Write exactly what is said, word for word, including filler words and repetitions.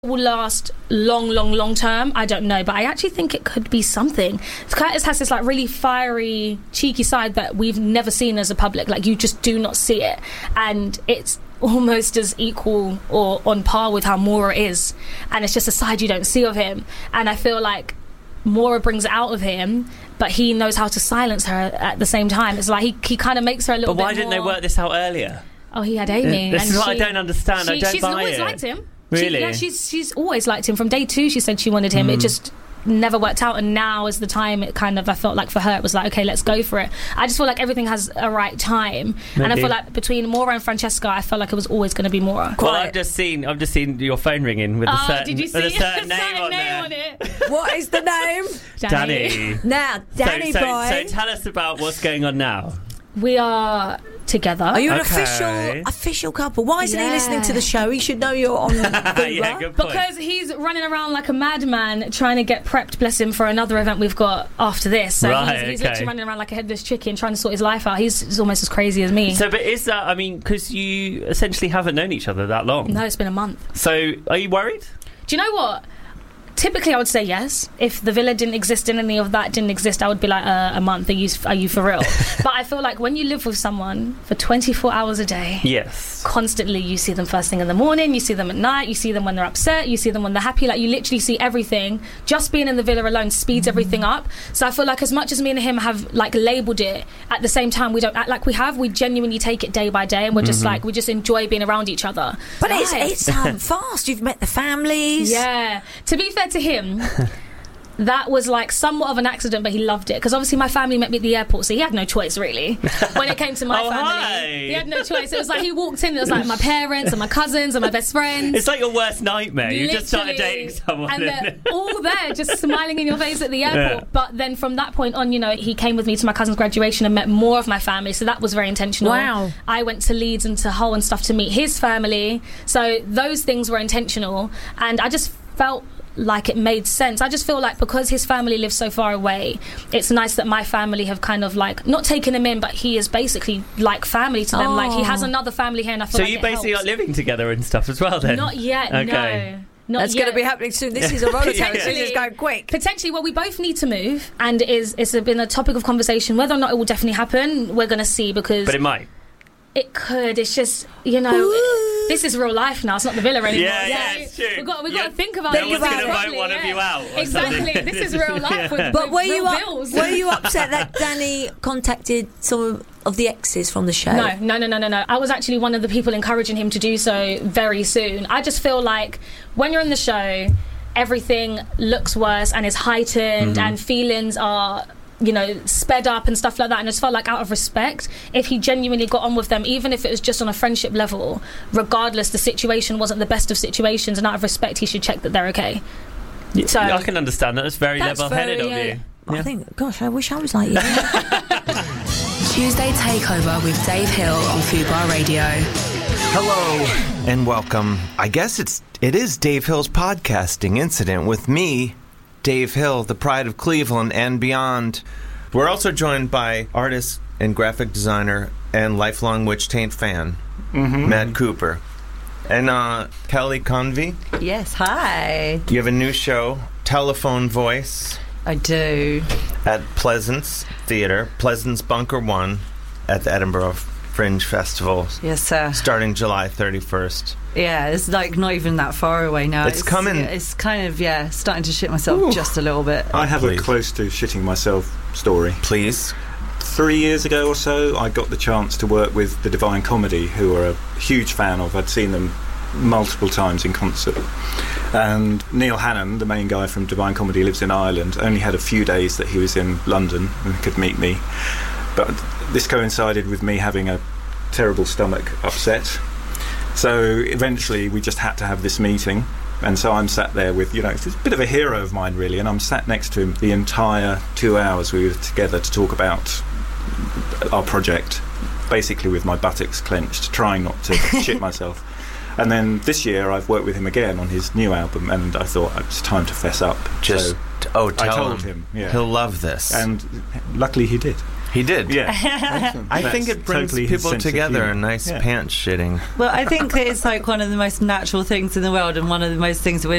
will last long, long, long term, I don't know, but I actually think it could be something. Curtis has this like really fiery, cheeky side that we've never seen as a public. Like, you just do not see it, and it's almost as equal or on par with how Maura is, and it's just a side you don't see of him. And I feel like Maura brings it out of him, but he knows how to silence her at the same time. It's like he, he kind of makes her a little bit. But why didn't more... they work this out earlier? Oh, he had Amy. This and is what she, I don't understand. She, I don't she's buy always it. liked him. Really? She, yeah, she's she's always liked him. From day two, she said she wanted him. Mm. It just never worked out, and now is the time. It kind of, I felt like for her, it was like, okay, let's go for it. I just feel like everything has a right time, Maybe. and I feel like between Maura and Francesca, I felt like it was always going to be Maura. Well, I've just seen, I've just seen your phone ringing with a oh, certain, did you see with a certain name, certain on, name there. on it. What is the name? Danny. Danny. Now, Danny so, so, boy. So tell us about what's going on now. We are together. Are you an Okay. official official couple? Why isn't Yeah. he listening to the show? He should know you're on Booba. Yeah, good point. Because he's running around like a madman trying to get prepped, bless him, for another event we've got after this. So Right, he's, he's okay. literally running around like a headless chicken trying to sort his life out. He's, he's almost as crazy as me. So, but is that, I mean, because you essentially haven't known each other that long. No, it's been a month. So, are you worried? Do you know what? Typically, I would say yes. If the villa didn't exist and any of that didn't exist, I would be like, uh, a month, are you, are you for real? But I feel like when you live with someone for twenty-four hours a day, Yes. constantly, you see them first thing in the morning, you see them at night, you see them when they're upset, you see them when they're happy, like you literally see everything. Just being in the villa alone speeds everything up. So I feel like as much as me and him have like labelled it, at the same time we don't act like we have. We genuinely take it day by day, and we're just Mm-hmm. like, we just enjoy being around each other. But Right. it's it's um, fast. You've met the families. Yeah. To be fair to him, that was like somewhat of an accident, but he loved it, because obviously my family met me at the airport, so he had no choice really when it came to my Oh, family. hi. He had no choice. It was like he walked in, it was like my parents and my cousins and my best friends. It's like your worst nightmare. You just started Literally. dating someone. And they're all there just smiling in your face at the airport. Yeah. But then from that point on, you know, he came with me to my cousin's graduation and met more of my family, so that was very intentional. Wow. I went to Leeds and to Hull and stuff to meet his family, so those things were intentional, and I just felt like it made sense. I just feel like because his family lives so far away, it's nice that my family have kind of like not taken him in, but he is basically like family to them. Oh. Like he has another family here, and I feel So like you it basically helps. are living together and stuff as well then? Not yet, Okay. no. Not That's yet. going to be happening soon. This is a roller coaster. Yeah. This is going quick. Potentially, well, we both need to move, and it is it's been a topic of conversation. Whether or not it will definitely happen, we're going to see, because But it might. it could. It's just, you know, Ooh. this is real life now. It's not the villa anymore. Yeah, yeah, So it's true. We've got, we've Yeah. got to think about No it. one's gonna vote properly, one of yeah. you out or Exactly. something. This is real life. Yeah. With, But with were real you up, bills. were you upset that Danny contacted some of the exes from the show? No, no, no, no, no, no. I was actually one of the people encouraging him to do so very soon. I just feel like when you're in the show, everything looks worse and is heightened, Mm-hmm. and feelings are, you know, sped up and stuff like that. And I just felt like, out of respect, if he genuinely got on with them, even if it was just on a friendship level, regardless, the situation wasn't the best of situations, and out of respect, he should check that they're okay. Yeah, So- I can understand that. It's very That's level-headed very, of uh, you. I Yeah. think, gosh, I wish I was like you. Tuesday Takeover with Dave Hill on Fubar Radio. Hello and welcome. I guess it's it is Dave Hill's podcasting incident with me, Dave Hill, the pride of Cleveland and beyond. We're also joined by artist and graphic designer and lifelong Witch Taint fan, Mm-hmm. Matt Cooper. And uh, Kelly Convey, Yes, hi. you have a new show, Telephone Voice, I do. at Pleasance Theatre, Pleasance Bunker one, at the Edinburgh Fringe Festival, Yes, sir. starting July thirty-first. Yeah, it's like not even that far away now. It's coming. It's kind of, yeah, starting to shit myself Ooh. just a little bit. I have Please. a close to shitting myself story. Please. Three years ago or so, I got the chance to work with the Divine Comedy, who are a huge fan of. I'd seen them multiple times in concert. And Neil Hannon, the main guy from Divine Comedy, lives in Ireland. Only had a few days that he was in London and could meet me. But this coincided with me having a terrible stomach upset. So eventually we just had to have this meeting. And so I'm sat there with, you know, it's a bit of a hero of mine, really, and I'm sat next to him the entire two hours we were together to talk about our project, basically with my buttocks clenched, trying not to shit myself. And then this year I've worked with him again on his new album, and I thought it's time to fess up. Just, so oh, I tell told him. him, yeah. He'll love this. And luckily he did. He did. Yeah. Excellent. I That's think it brings totally his people sense of together, a humour. nice Yeah. pants shitting. Well, I think that it's like one of the most natural things in the world, and one of the most things that we're